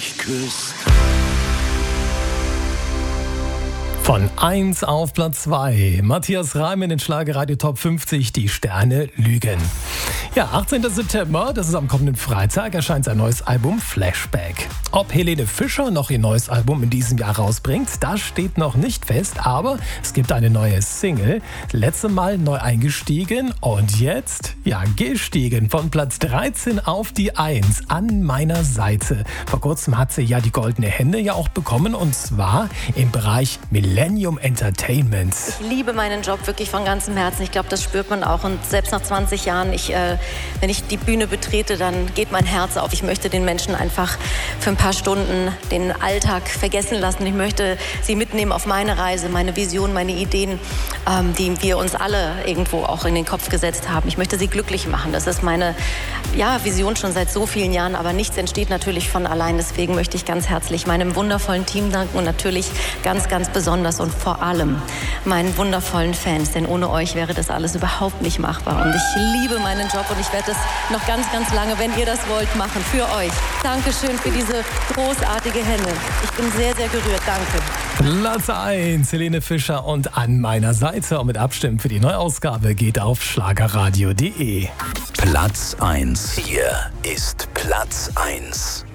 mich küsst. Von 1 auf Platz 2. Matthias Reim in den Schlagerradio Top 50, die Sterne lügen. Ja, 18. September, das ist am kommenden Freitag, erscheint sein neues Album Flashback. Ob Helene Fischer noch ihr neues Album in diesem Jahr rausbringt, das steht noch nicht fest, aber es gibt eine neue Single. Letzte Mal neu eingestiegen und jetzt, ja, gestiegen von Platz 13 auf die 1 an meiner Seite. Vor kurzem hat sie ja die Goldene Henne ja auch bekommen und zwar im Bereich Millennium Entertainment. Ich liebe meinen Job wirklich von ganzem Herzen. Ich glaube, das spürt man auch. Und selbst nach 20 Jahren, wenn ich die Bühne betrete, dann geht mein Herz auf. Ich möchte den Menschen einfach für ein paar Stunden den Alltag vergessen lassen. Ich möchte sie mitnehmen auf meine Reise, meine Vision, meine Ideen, die wir uns alle irgendwo auch in den Kopf gesetzt haben. Ich möchte sie glücklich machen. Das ist meine Vision schon seit so vielen Jahren. Aber nichts entsteht natürlich von allein. Deswegen möchte ich ganz herzlich meinem wundervollen Team danken und natürlich ganz, ganz besonders und vor allem meinen wundervollen Fans. Denn ohne euch wäre das alles überhaupt nicht machbar. Und ich liebe meinen Job und ich werde es noch ganz, ganz lange, wenn ihr das wollt, machen. Für euch. Dankeschön für diese großartige Henne. Ich bin sehr, sehr gerührt. Danke. Platz 1, Helene Fischer und an meiner Seite. Und mit Abstimmen für die Neuausgabe geht auf schlagerradio.de. Platz 1. Hier ist Platz 1.